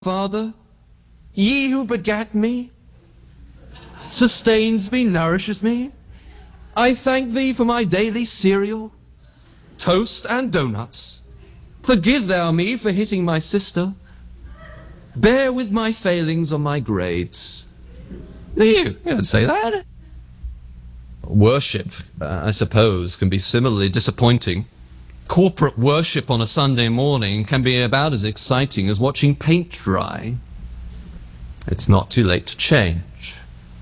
Father, ye who begat me, sustains me, nourishes me, I thank thee for my daily cereal, toast and donuts. Forgive thou me for hitting my sister. Bear with my failings on my grades. You don't say that. Worship, I suppose, can be similarly disappointing. Corporate worship on a Sunday morning can be about as exciting as watching paint dry. It's not too late to change.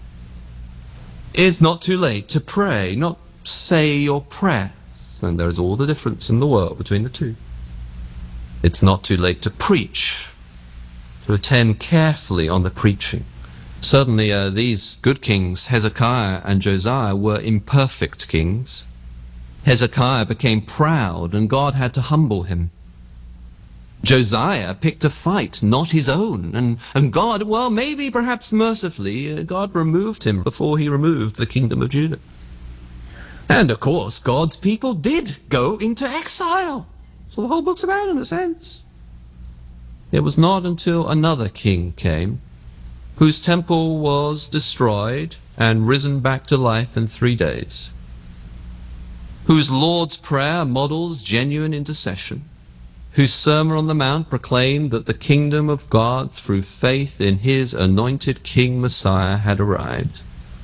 It's not too late to pray, not say your prayers, and there is all the difference in the world between the two. It's not too late to preach, to attend carefully on the preaching. Certainly these good kings, Hezekiah and Josiah, were imperfect kings. Hezekiah became proud, and God had to humble him. Josiah picked a fight, not his own, and God, well, maybe perhaps mercifully, God removed him before he removed the kingdom of Judah. And of course, God's people did go into exile. So the whole book's about, in a sense. It was not until another king came, whose temple was destroyed and risen back to life in 3 days, whose Lord's Prayer models genuine intercession, whose Sermon on the Mount proclaimed that the kingdom of God through faith in his anointed King Messiah had arrived.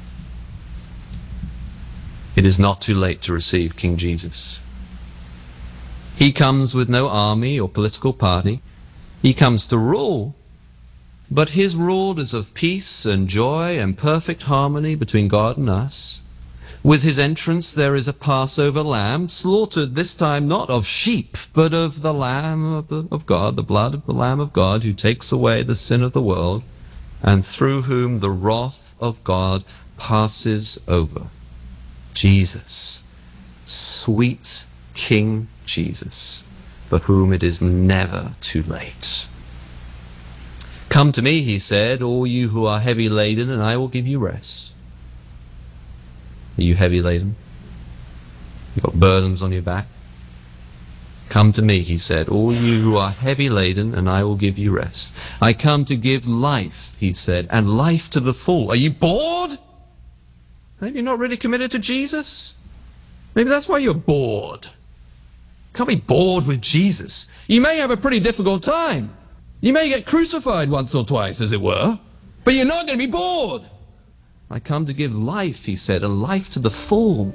It is not too late to receive King Jesus. He comes with no army or political party. He comes to rule, but his rule is of peace and joy and perfect harmony between God and us. With his entrance there is a Passover lamb, slaughtered this time not of sheep, but of the Lamb of God, the blood of the Lamb of God, who takes away the sin of the world, and through whom the wrath of God passes over. Jesus, sweet King Jesus, for whom it is never too late. Come to me, he said, all you who are heavy laden, and I will give you rest. Are you heavy laden? You've got burdens on your back? Come to me, he said, all you who are heavy laden, and I will give you rest. I come to give life, he said, and life to the full. Are you bored? Maybe you're not really committed to Jesus? Maybe that's why you're bored. Can't be bored with Jesus. You may have a pretty difficult time. You may get crucified once or twice, as it were, but you're not going to be bored. I come to give life, he said, a life to the full.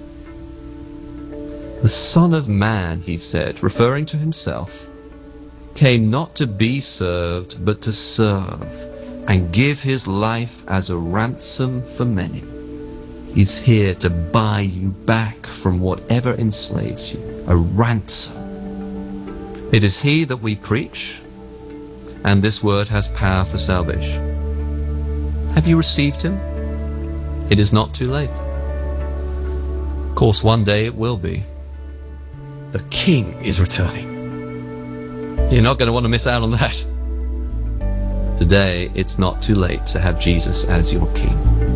The Son of Man, he said, referring to himself, came not to be served, but to serve, and give his life as a ransom for many. He's here to buy you back from whatever enslaves you, a ransom. It is he that we preach, and this word has power for salvation. Have you received him? It is not too late. Of course, one day it will be. The King is returning. You're not going to want to miss out on that. Today, it's not too late to have Jesus as your King.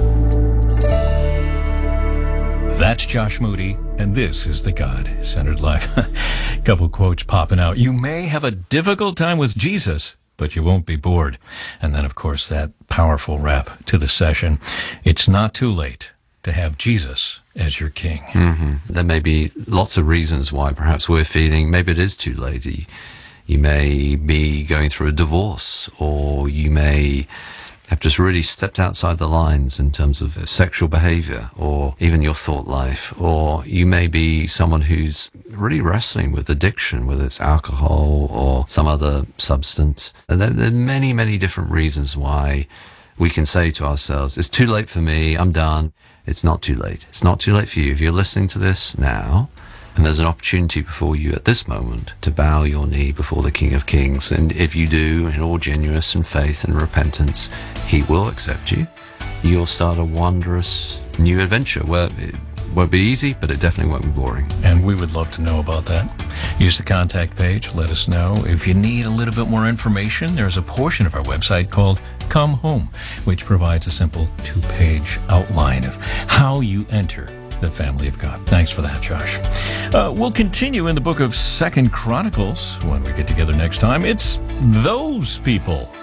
That's Josh Moody, and this is the God-Centered Life. Couple quotes popping out. You may have a difficult time with Jesus, but you won't be bored. And then, of course, that powerful wrap to the session. It's not too late to have Jesus as your King. There may be lots of reasons why perhaps we're feeling maybe it is too late. You may be going through a divorce, or you may have just really stepped outside the lines in terms of sexual behavior, or even your thought life, or you may be someone who's really wrestling with addiction, whether it's alcohol or some other substance. And there are many, many different reasons why we can say to ourselves, it's too late for me, I'm done. It's not too late. It's not too late for you. If you're listening to this now, and there's an opportunity before you at this moment to bow your knee before the King of Kings, and if you do, in all genuineness and faith and repentance, he will accept you. You'll start a wondrous new adventure where it won't be easy, but it definitely won't be boring. And we would love to know about that. Use the contact page. Let us know. If you need a little bit more information, there's a portion of our website called Come Home, which provides a simple 2-page outline of how you enter the family of God. Thanks for that, Josh. We'll continue in the book of 2 Chronicles when we get together next time. It's those people.